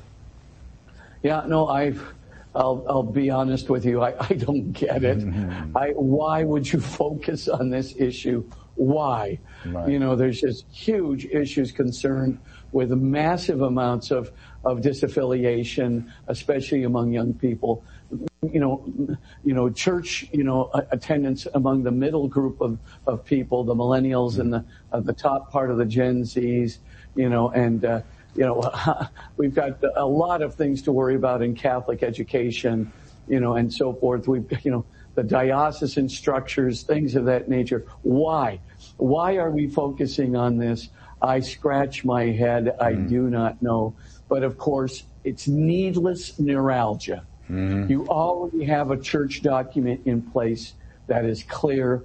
Speaker 14: Yeah, no, I've, I'll, I'll be honest with you. I, I don't get it. Mm-hmm. I, why would you focus on this issue? Why? Right. You know, there's just huge issues concerned with massive amounts of, of disaffiliation, especially among young people. You know, you know, church, you know, attendance among the middle group of, of people, the millennials mm-hmm. and the, uh, the top part of the Gen Zs, you know, and, uh, you know, we've got a lot of things to worry about in Catholic education, you know, and so forth. We've, you know, the diocesan structures, things of that nature. Why? Why are we focusing on this? I scratch my head. I mm. do not know. But of course, it's needless neuralgia. Mm. You already have a church document in place that is clear.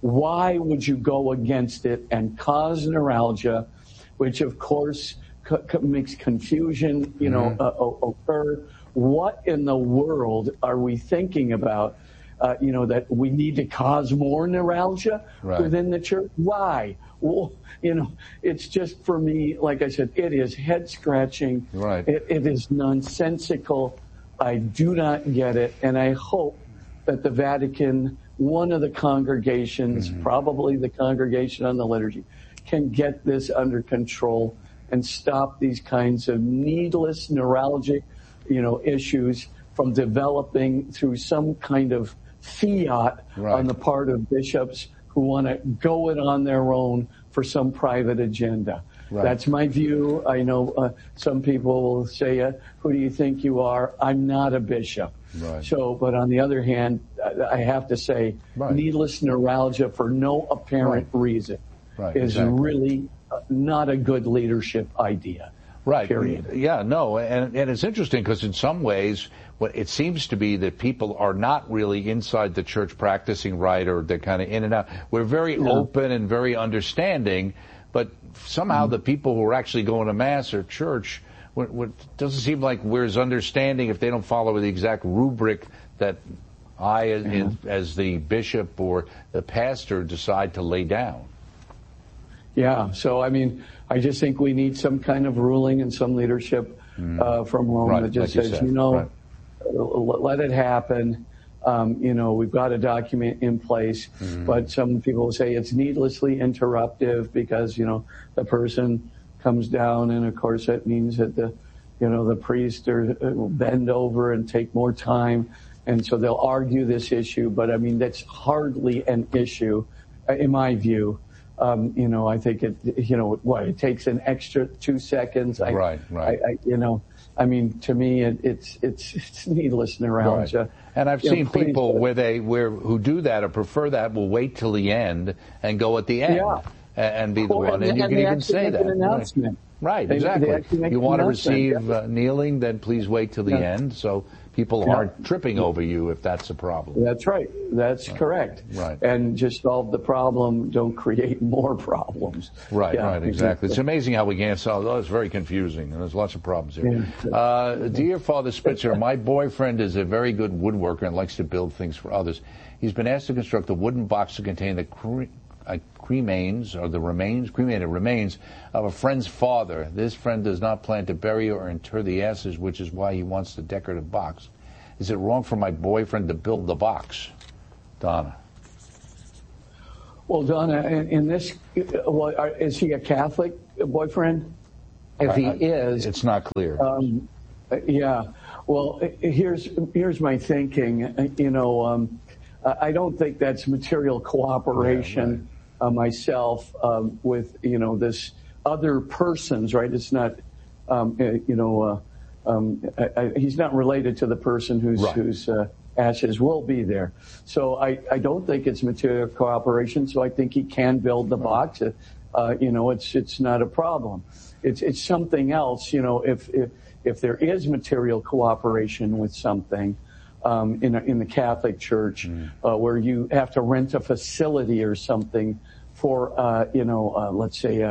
Speaker 14: Why would you go against it and cause neuralgia, which of course makes confusion, you know, mm-hmm. uh, occur? What in the world are we thinking about? Uh, you know, that we need to cause more neuralgia right. within the church? Why? Well, you know, it's just, for me, like I said, it is head scratching. Right. It, it is nonsensical. I do not get it. And I hope that the Vatican, one of the congregations, mm-hmm. probably the congregation on the liturgy, can get this under control and stop these kinds of needless neuralgic, you know, issues from developing through some kind of fiat right. on the part of bishops who want to go it on their own for some private agenda. Right. That's my view. I know uh, some people will say, uh, who do you think you are? I'm not a bishop. Right. So, but on the other hand, I have to say, right. needless neuralgia for no apparent right. reason right. is exactly. really not a good leadership idea.
Speaker 13: Right.
Speaker 14: Period.
Speaker 13: Yeah, no, and, and it's interesting because in some ways, what it seems to be that people are not really inside the church practicing right, or they're kind of in and out. We're very yeah. open and very understanding, but somehow mm-hmm. the people who are actually going to Mass or church, what, what doesn't seem like we're as understanding if they don't follow the exact rubric that I, as, in, as the bishop or the pastor, decide to lay down.
Speaker 14: Yeah, so I mean, I just think we need some kind of ruling and some leadership mm. uh, from Rome right, that just like says, you, you know, right. let it happen. Um, you know, we've got a document in place, mm. but some people say it's needlessly interruptive because, you know, the person comes down, and of course that means that the, you know, the priest or, will bend over and take more time, and so they'll argue this issue. But I mean, that's hardly an issue, in my view. Um, you know, I think it, you know, what, it takes an extra two seconds. I,
Speaker 13: right, right.
Speaker 14: I, I, you know, I mean, to me, it, it's, it's, it's needless neuralgia.
Speaker 13: Right. And I've you seen know, people please, where they, where, who do that or prefer that will wait till the end and go at the end
Speaker 14: yeah.
Speaker 13: and, and be the
Speaker 14: well,
Speaker 13: one.
Speaker 14: And,
Speaker 13: and you
Speaker 14: and
Speaker 13: can even say
Speaker 14: make
Speaker 13: that.
Speaker 14: An announcement.
Speaker 13: Right,
Speaker 14: they,
Speaker 13: exactly.
Speaker 14: they
Speaker 13: you want to receive uh, kneeling, then please wait till the
Speaker 14: yeah.
Speaker 13: end. So people yeah. aren't tripping over you if that's a problem.
Speaker 14: That's right. That's
Speaker 13: right. correct.
Speaker 14: Right. And just solve the problem. Don't create more problems.
Speaker 13: Right,
Speaker 14: yeah,
Speaker 13: right, exactly. It's amazing how we can't solve it. Oh, it's very confusing, and there's lots of problems here. Yeah. Uh, dear Father Spitzer, my boyfriend is a very good woodworker and likes to build things for others. He's been asked to construct a wooden box to contain the cre- uh, cremains, or the remains, cremated remains of a friend's father. This friend does not plan to bury or inter the ashes, which is why he wants the decorative box. Is it wrong for my boyfriend to build the box? Donna.
Speaker 14: Well, Donna, in, in this, well, are, is he a Catholic boyfriend? If he uh, is,
Speaker 13: it's not clear.
Speaker 14: Um, yeah. Well, here's here's my thinking. You know, um, I don't think that's material cooperation. Yeah, right. uh, myself um, with you know this other person's right. It's not um, you know. Uh, Um, I, I, he's not related to the person whose right. whose uh, ashes will be there. So I, I don't think it's material cooperation. So I think he can build the box. Uh, you know, it's it's not a problem. It's it's something else. You know, if if, if there is material cooperation with something um, in a, in the Catholic Church, mm. uh, where you have to rent a facility or something for uh, you know, uh, let's say a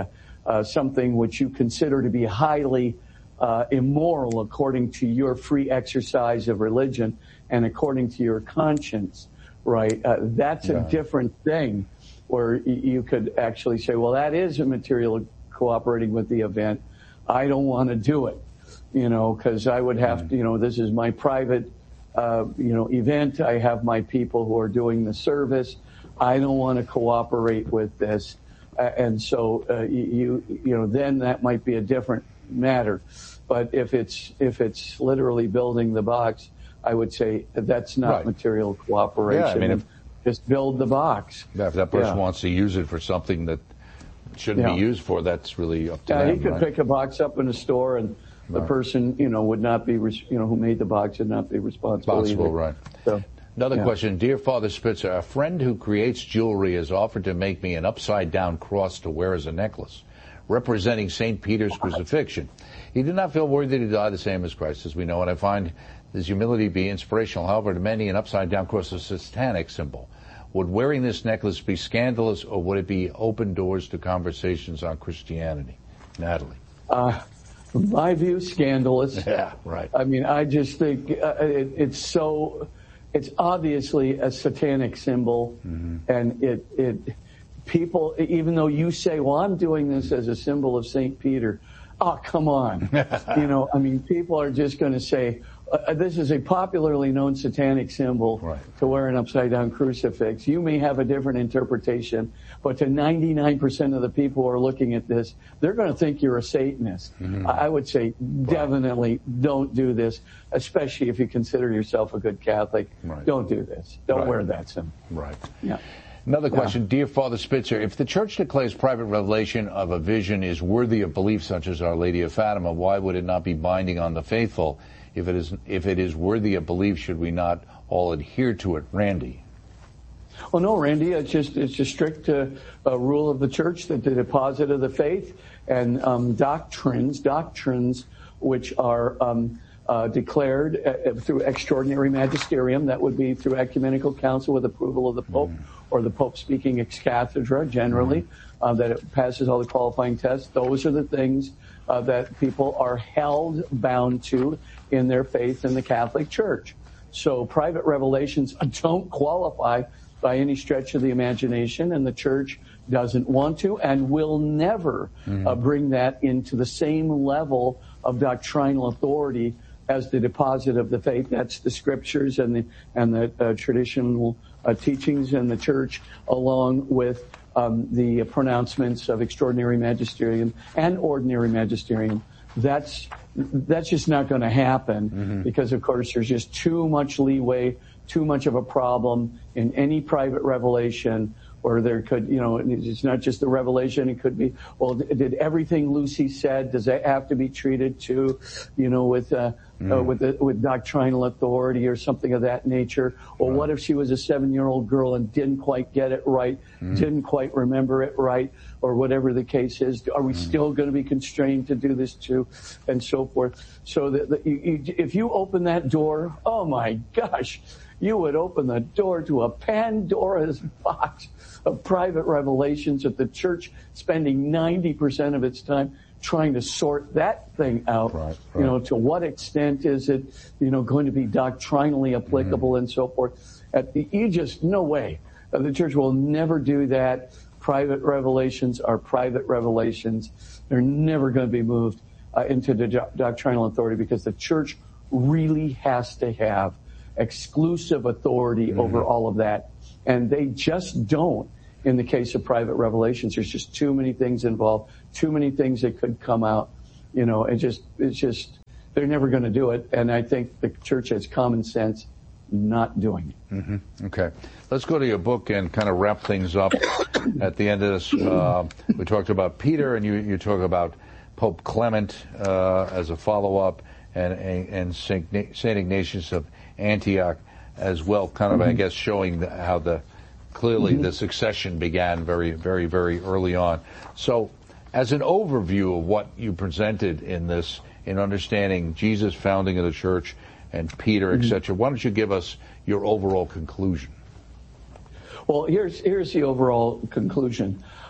Speaker 14: uh, something which you consider to be highly uh, immoral according to your free exercise of religion and according to your conscience, right? Uh, that's yeah. a different thing, where you could actually say, well, that is a material cooperating with the event. I don't want to do it, you know, because I would have mm. to, you know, this is my private, uh, you know, event. I have my people who are doing the service. I don't want to cooperate with this. Uh, and so, uh, you, you know, then that might be a different matter. But if it's, if it's literally building the box, I would say that's not right. material cooperation.
Speaker 13: Yeah, I mean, if,
Speaker 14: just build the box.
Speaker 13: If that person
Speaker 14: yeah.
Speaker 13: wants to use it for something that shouldn't
Speaker 14: yeah.
Speaker 13: be used for, that's really up to
Speaker 14: yeah,
Speaker 13: them.
Speaker 14: He could
Speaker 13: right?
Speaker 14: pick a box up in a store, and the
Speaker 13: right.
Speaker 14: person, you know, would not be, you know, who made the box would not be responsible.
Speaker 13: Responsible,
Speaker 14: either.
Speaker 13: right.
Speaker 14: So,
Speaker 13: Another
Speaker 14: yeah.
Speaker 13: question. Dear Father Spitzer, a friend who creates jewelry has offered to make me an upside-down cross to wear as a necklace, representing Saint Peter's crucifixion. He did not feel worthy to die the same as Christ, as we know, and I find his humility be inspirational. However, to many, an upside-down cross is a satanic symbol. Would wearing this necklace be scandalous, or would it be open doors to conversations on Christianity? Natalie.
Speaker 14: Uh, from my view, scandalous.
Speaker 13: Yeah, right.
Speaker 14: I mean, I just think uh, it, it's so, it's obviously a satanic symbol, mm-hmm. and it, it, people, even though you say, well, I'm doing this as a symbol of Saint Peter, oh, come on. You know, I mean, people are just going to say, Uh, this is a popularly known satanic symbol
Speaker 13: right.
Speaker 14: to wear an upside-down crucifix. You may have a different interpretation, but to ninety-nine percent of the people who are looking at this, they're going to think you're a Satanist. Mm-hmm. I would say definitely right. don't do this, especially if you consider yourself a good Catholic.
Speaker 13: Right.
Speaker 14: Don't do this. Don't
Speaker 13: right.
Speaker 14: wear that symbol.
Speaker 13: Right.
Speaker 14: Yeah.
Speaker 13: Another question.
Speaker 14: Yeah.
Speaker 13: Dear Father Spitzer, if the Church declares private revelation of a vision is worthy of belief, such as Our Lady of Fatima, why would it not be binding on the faithful? If it is if it is worthy of belief, should we not all adhere to it? Randy.
Speaker 14: Well, no, Randy, it's just it's a strict uh, uh, rule of the Church that the deposit of the faith and um, doctrines, doctrines which are um, uh, declared uh, through extraordinary magisterium, that would be through ecumenical council with approval of the Pope, mm. or the Pope speaking ex cathedra generally, mm. uh, that it passes all the qualifying tests. Those are the things uh, that people are held bound to in their faith in the Catholic Church. So private revelations don't qualify by any stretch of the imagination, and the Church doesn't want to and will never mm. uh, bring that into the same level of doctrinal authority as the deposit of the faith. That's the scriptures and the and the uh, traditional uh, teachings in the Church, along with um, the pronouncements of extraordinary magisterium and ordinary magisterium. That's that's just not going to happen mm-hmm. because, of course, there's just too much leeway, too much of a problem in any private revelation, or there could, you know, it's not just the revelation. It could be, well, did everything Lucy said, does that have to be treated to, you know, with uh, mm. uh, with the, with doctrinal authority or something of that nature? Or right. what if she was a seven-year-old girl and didn't quite get it right, mm. didn't quite remember it right, or whatever the case is? Are we mm. still going to be constrained to do this too, and so forth? So that, that you, you, if you open that door, oh my gosh, you would open the door to a Pandora's box of private revelations, at the Church spending ninety percent of its time trying to sort that thing out. Right, right. You know, to what extent is it, you know, going to be doctrinally applicable mm-hmm. and so forth. At the, you just, no way. Uh, the Church will never do that. Private revelations are private revelations. They're never going to be moved uh, into the do- doctrinal authority, because the Church really has to have exclusive authority mm-hmm. over all of that. And they just don't in the case of private revelations. There's just too many things involved, too many things that could come out. You know, it just, it's just, they're never going to do it. And I think the Church has common sense not doing it.
Speaker 13: Mm-hmm. Okay. Let's go to your book and kind of wrap things up at the end of this. Uh, we talked about Peter, and you, you talk about Pope Clement uh, as a follow-up, and, and Saint Ignatius of Antioch as well, kind of, mm-hmm. I guess, showing the, how the clearly mm-hmm. the succession began very, very, very early on. So, as an overview of what you presented in this, in understanding Jesus' founding of the Church and Peter, mm-hmm. et cetera, why don't you give us your overall conclusion?
Speaker 14: Well, here's here's the overall conclusion.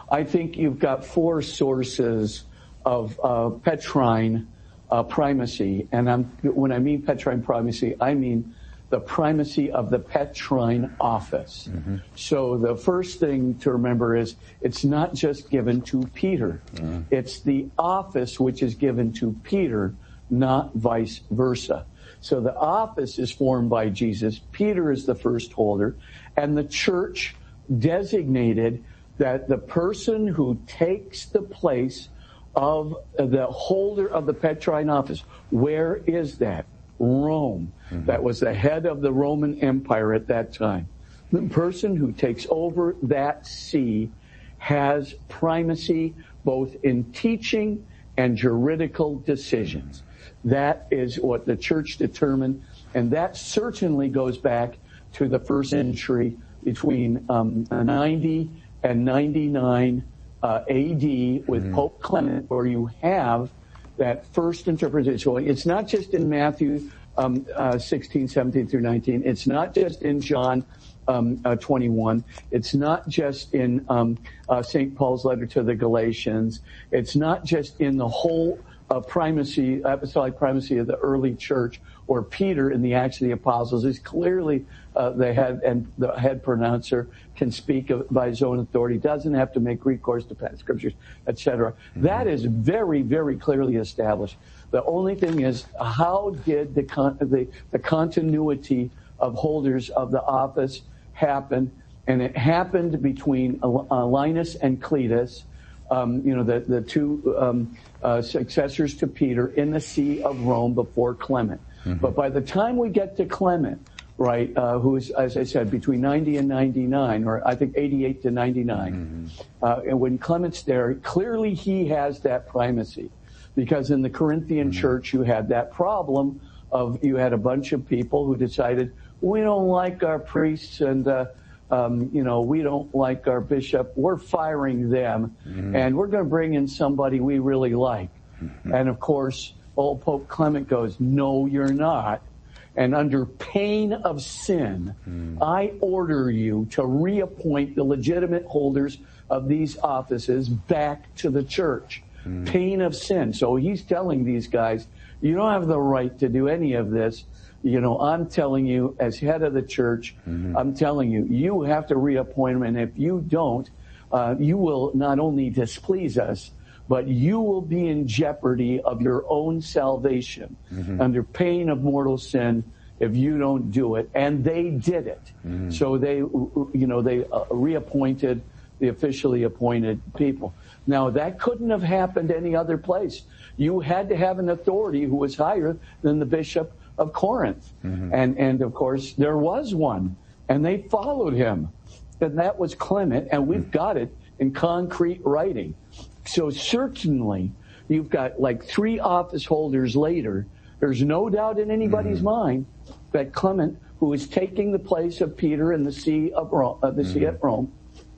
Speaker 14: I think you've got four sources of uh, Petrine uh, primacy. And I'm, when I mean Petrine primacy, I mean the primacy of the Petrine office. Mm-hmm. So the first thing to remember is it's not just given to Peter. Mm-hmm. It's the office which is given to Peter, not vice versa. So the office is formed by Jesus. Peter is the first holder, and the church designated that the person who takes the place of the holder of the Petrine office, where is that? Rome. Mm-hmm. That was the head of the Roman Empire at that time. The person who takes over that see has primacy both in teaching and juridical decisions. That is what the church determined, and that certainly goes back to the first century between um, ninety and ninety-nine uh, A D with mm-hmm. Pope Clement, where you have that first interpretation. So it's not just in Matthew um, uh, sixteen, seventeen through nineteen. It's not just in John um, uh, twenty-one. It's not just in um, uh, Saint Paul's letter to the Galatians. It's not just in the whole uh, primacy, apostolic primacy of the early church, or Peter in the Acts of the Apostles is clearly uh, the head, and the head pronouncer can speak of, by his own authority, doesn't have to make recourse to past scriptures, et cetera. Mm-hmm. That is very, very clearly established. The only thing is, how did the, con- the, the continuity of holders of the office happen? And it happened between uh, Linus and Cletus, um, you know, the, the two um, uh, successors to Peter in the See of Rome before Clement. Mm-hmm. But by the time we get to Clement, right, uh, who is, as I said, between ninety and ninety-nine, or I think eighty-eight to ninety-nine, mm-hmm. uh, and when Clement's there, clearly he has that primacy. Because in the Corinthian mm-hmm. church, you had that problem of, you had a bunch of people who decided, we don't like our priests and, uh, um, you know, we don't like our bishop, we're firing them, mm-hmm. and we're going to bring in somebody we really like. Mm-hmm. And of course, old Pope Clement goes, no, you're not. And under pain of sin, mm. I order you to reappoint the legitimate holders of these offices back to the church. Mm. Pain of sin. So he's telling these guys, you don't have the right to do any of this. You know, I'm telling you, as head of the church, mm-hmm. I'm telling you, you have to reappoint them. And if you don't, uh, you will not only displease us, but you will be in jeopardy of your own salvation mm-hmm. under pain of mortal sin if you don't do it. And they did it. Mm-hmm. So they, you know, they uh, reappointed the officially appointed people. Now, that couldn't have happened any other place. You had to have an authority who was higher than the Bishop of Corinth. Mm-hmm. And, and of course, there was one. And they followed him. And that was Clement. And we've mm-hmm. got it in concrete writing. So certainly, you've got like three office holders later. There's no doubt in anybody's mm-hmm. mind that Clement, who is taking the place of Peter in the See of Rome, uh, the mm-hmm. See at Rome,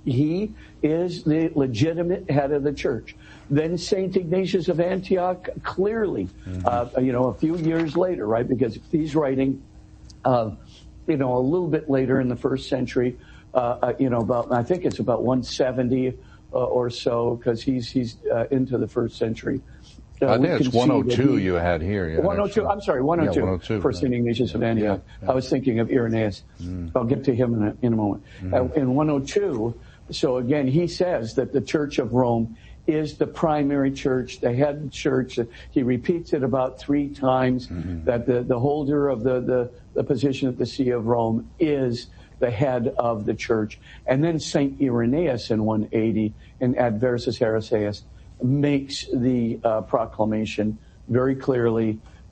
Speaker 14: he is the legitimate head of the church. Then Saint Ignatius of Antioch, clearly, mm-hmm. uh, you know, a few years later, right? Because he's writing, uh, you know, a little bit later in the first century, uh, uh, you know, about I think it's about one seventy. Uh, or so, because he's he's uh, into the first century.
Speaker 13: Uh, I think it's one oh two you had here. Yeah,
Speaker 14: one oh two, I'm sorry, one oh two, yeah, one oh two for Saint Ignatius yeah, of Antioch. Yeah, yeah. I was thinking of Irenaeus. Mm. I'll get to him in a, in a moment. Mm. Uh, in one oh two, so again, he says that the Church of Rome is the primary church, the head church. He repeats it about three times, mm-hmm. that the, the holder of the, the, the position at the See of Rome is the head of the church. And then Saint Irenaeus in one eighty in Ad Versus Heresias makes the uh, proclamation very clearly